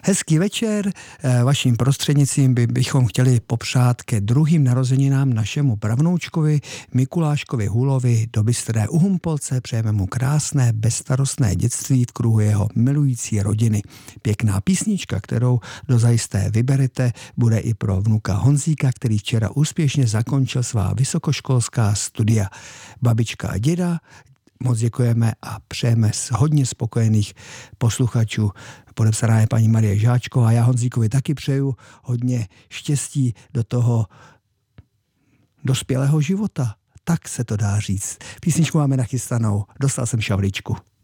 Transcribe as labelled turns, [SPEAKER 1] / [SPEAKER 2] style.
[SPEAKER 1] Hezký večer, vaším prostřednictvím bychom chtěli popřát ke druhým narozeninám našemu pravnoučkovi Mikuláškovi Hulovi do Bystré u Humpolce. Přejeme mu krásné, bezstarostné dětství v kruhu jeho milující rodiny. Pěkná písnička, kterou dozajisté vyberete, bude i pro vnuka Honzíka, který včera úspěšně zakončil svá vysokoškolská studia. Babička a děda, moc děkujeme a přejeme hodně spokojených posluchačů. Podepsaná je paní Marie Žáčková. Já Honzíkovi taky přeju hodně štěstí do toho dospělého života. Tak se to dá říct. Písničku máme nachystanou. Dostal jsem šavličku.